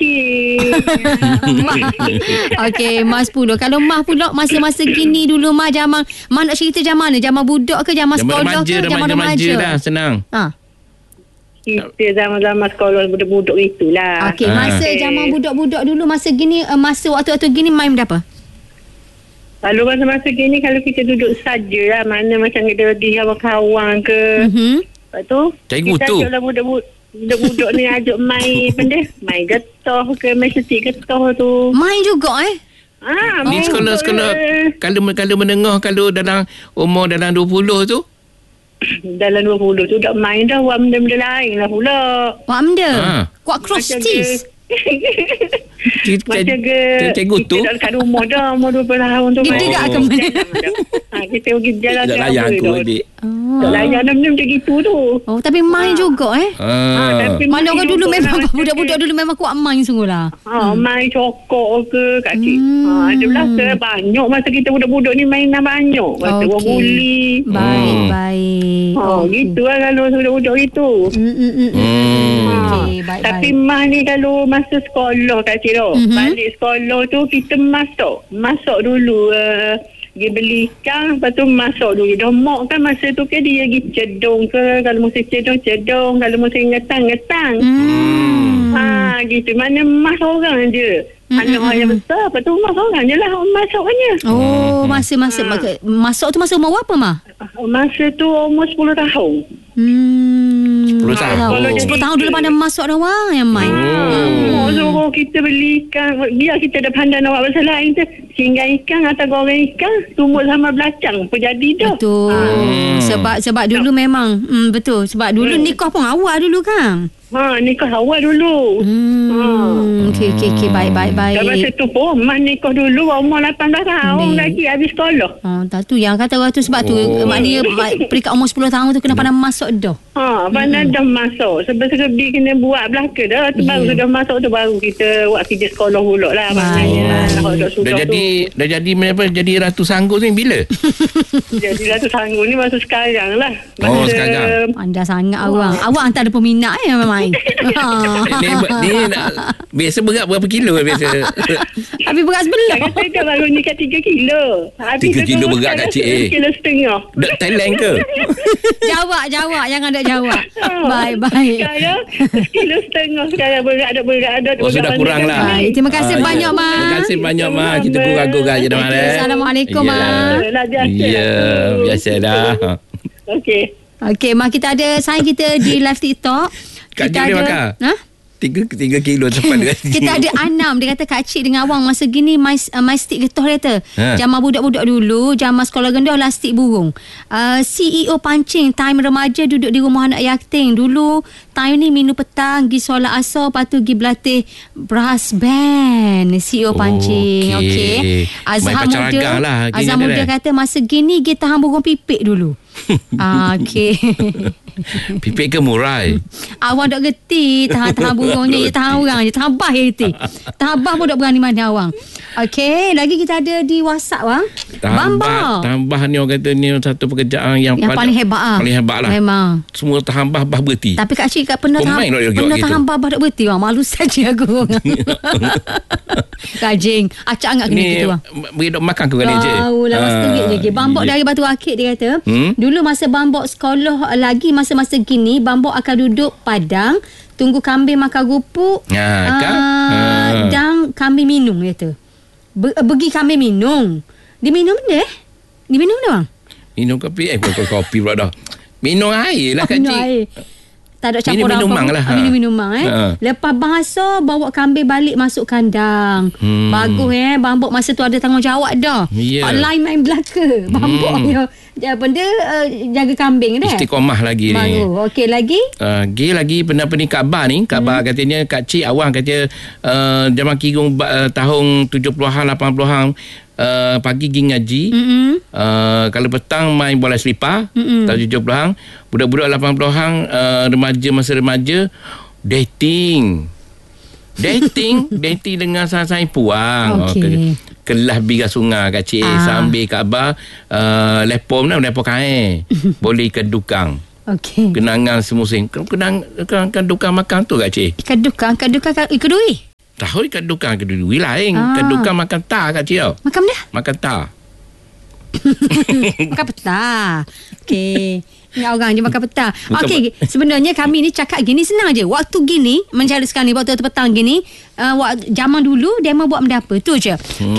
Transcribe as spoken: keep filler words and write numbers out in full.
kecil. Okey, Mas pula. Kalau Mas pula masa-masa gini dulu Mas zaman, Mas nak cerita zaman mana? Zaman budak ke zaman, zaman sekolah remaja, ke zaman remaja? Dah senang. Ha. Kita zaman-zaman sekolah budak-budak itulah. Okey, masa Okay. zaman budak-budak dulu, masa gini, uh, masa waktu-waktu gini main berapa? Kalau masa-masa gini, kalau kita duduk sajalah, mana macam kita di kawan-kawan ke. Mhm. Lepas tu, Cikgu kita tu. ajaklah budak-budak. Budak-budak ni ajak main apa dia? Main getah ke, main setik getah tu. Main juga eh? Ah, Ni main sekolah-sekolah betul. kalau kalau menengah, kalau dalam umur dalam dua puluh tu. Dalam dua puluh tu dah main dah, buat benda-benda lain lah pula. Wak benda? Ha. Kuat cross Macam cheese? Cik- Macam ke cikgu tu. kita dah dekat rumah dah, umur dua puluh tahun tu. Gitu juga ke mana? Ha, kita pergi jalan Tak ke layan apa aku dah. adik. Tak layan benda macam gitu tu. Oh, tapi main juga eh? Ah. tapi Mana orang main dulu juga memang, lah, budak-budak dulu memang kuat main sungguh lah. Ha, main cokok ke Kak Cik. Hmm. Ha, ada belaka banyak masa kita budak-budak ni mainan banyak. Masa Okey. orang buli. Baik, Hmm. baik. Ha, Okey. gitu lah kalau budak-budak gitu. Mm, mm, mm, mm. Hmm. Okey, baik, Tapi baik. Mas ni kalau masa sekolah Kak Cik tau, Mhm. balik sekolah tu kita masak. Masak dulu. Uh, dia beli ikan, lepas tu masak dulu. Dah mak kan masa tu kan dia pergi cedong ke. Kalau musim cedong, cedong. Kalau musim ngetang, ngetang. Hmm. Ha, gitu. Mana mas orang je. Hmm, Anak hmm, yang besar, lepas tu mas orang je lah masaknya. Oh, masa-masa Ha. masuk tu masa umur berapa mah? Masa tu umur sepuluh tahun. Hmm. sepuluh tahun. Kalau sepuluh tahun dulu pada masuk dah wang yang main. Oh, suruh kita beli ikan. Biar kita dah pandai nak buat pasal lain tu. Singgai ikan atau goreng ikan, tumbuk sama belacang. Apa jadi dah. Betul. Hmm. Sebab sebab dulu memang hmm, betul. Sebab dulu Hmm. nikah pun awal dulu kan. Ha, nikah awal dulu. Hmm. Okey okey okey, baik baik baik. Dan masa tu pun, Mas nikah dulu umur lapan belas tahun Baik. lagi habis sekolah. Oh, tak tu yang kata orang tu sebab tu Oh. maknanya ma- peringkat umur sepuluh tahun tu kena pandai masuk dah. Ha, pandai dah masuk. Sebab-sebab kena buat belaka dah. Tu baru Ya. sudah masuk tu baru kita buat kerja sekolah pula lah. Baik, Maknanya baik. kalau dah Dah sudah jadi tu. dah jadi apa jadi Ratu Sanggur ni bila? Jadilah tu sanggup ni masa sekarang lah. Masa, Oh, sekarang. Anda sangat awang. Awak hantar ada peminat eh main. ni, ni nak, biasa berat berapa kilo biasa? Habis berat sebelah. Saya kata baru nikah tiga kilo. Habis Tiga tu kilo turun berat, sekarang Kak Cik, eh. Kilo setengah. Dek Thailand ke? Jawab, jawab. Jangan ada jawab. Ha, Baik, baik. Sekarang kilo setengah sekarang berat ada berat ada. Oh, sudah kurang lah. Baik, terima kasih Ah, banyak, ya. Ma. Terima kasih banyak, Ma. Kita gurau-gurau je dah, Ma. eh. Assalamualaikum, Ya. Ma. Lah, biasa Ya, lah tu. biasa dah. Okey. Okey, Ma, kita ada sign kita di live TikTok. Kak Kita Cik boleh ada, makan? ha? Tiga, tiga kilo tepat dengan Kita ada Anam. Dia kata Kak Cik dengan Awang masa gini my, uh, my stick getah dia kata. Ha. Zaman budak-budak dulu, zaman sekolah rendah lah stick burung. Uh, C E O pancing, time remaja duduk di rumah anak yatim. Dulu time ni minum petang, pergi solat asar, lepas tu pergi berlatih brass band. C E O pancing. Okey. Okey. Azhar Main muda, pacaragang lah, gini Azhar dia muda dah. kata masa gini dia tahan burung pipik dulu. ah, okey. Pipik ke murai? Awang tak gerti tahan-tahan burungnya je, tahan orang je, tahan bah je gerti. Tahan bah pun tak berani mana awang. Okey, lagi kita ada di WhatsApp wang. Bamba. Tambah ni orang kata ni satu pekerjaan yang, Yang paling hebat ah. Paling hebat lah. Memang. Semua tambah bah berhenti. Tapi Kak Cik kat pernah Pemain tahan, lah dia pernah gitu. tahan bah tak berhenti wang. Malu saja aku. Kajing. Acak angkat kena Ni gitu wang. beri dok makan ke kena je. Tahu lah masa terik je. Okay. Bambok ya. dari Batu Akik dia kata. Hmm? Dulu masa Bambok sekolah lagi masa-masa gini, Bambok akan duduk padang, tunggu kambing makan rupuk. Ha, kan? uh, Ha. Dan kambing minum dia kata. Be- Pergi kambing minum. Dia minum dia eh? Dia minum dia bang? Minum kopi. Eh, bukan kopi pula dah. Minum air lah Kak Minum Cik. air. Tak ada campur Minum minuman apa. lah, Ah, ha. Minum-minuman eh. Ha. Lepas bahasa bawa kambing balik masuk kandang. Hmm. Bagus eh. Bambok masa tu ada tanggungjawab dah. Ya. Hak lain main belaka. Bambok Hmm. dia, dia benda uh, jaga kambing dah. Istiqomah lagi ni. Baru. Okey lagi. Uh, Gay lagi pendapat ni khabar ni khabar hmm. katanya Kak Cik Awang kata uh, zaman kirung uh, tahun tujuh puluhan lapan puluhan uh, pagi pergi ngaji Mm-mm. uh, kalau petang main bola selipar Mm-mm. tahun tujuh puluhan budak-budak lapan puluhan uh, remaja masa remaja dating dating dating dengan saing puang Okey. oh, ke, kelas bigas sungai Kak Cik Ah. sambil khabar uh, lepom ni lepom kain boleh ikan dukang. Okey. Kenangan semusim. Kenang kenang dukang makan tu Kak Cik. Ikan dukang, ikan dukang, ikan duri. Tahu kat dukang kedua-dua lain. Ah. Kat dukang makan tar kat cik tau. Makan dah. Makan tar. Makan petang. Okey. Ingat orang je makan petang. Bukan Okey, sebenarnya kami ni cakap gini senang je. Waktu gini, mencari sekarang ni, waktu petang gini, uh, waktu, zaman dulu, dia memang buat benda apa. Tu je. Hmm.